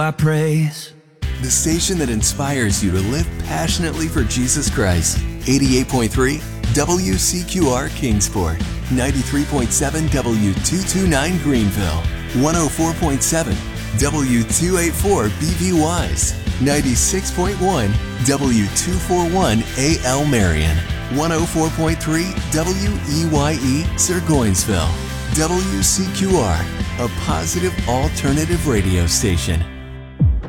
I praise. The station that inspires you to live passionately for Jesus Christ. 88.3 WCQR Kingsport. 93.7 W229 Greenville. 104.7 W284 BV Wise. 96.1 W241 AL Marion. 104.3 WEYE Burgosville. WCQR, a positive alternative radio station.